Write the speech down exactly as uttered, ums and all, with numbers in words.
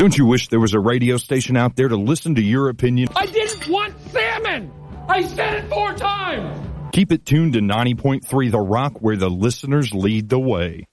Don't you wish there was a radio station out there to listen to your opinion? I didn't want salmon! I said it four times! Keep it tuned to ninety point three The Rock, where the listeners lead the way.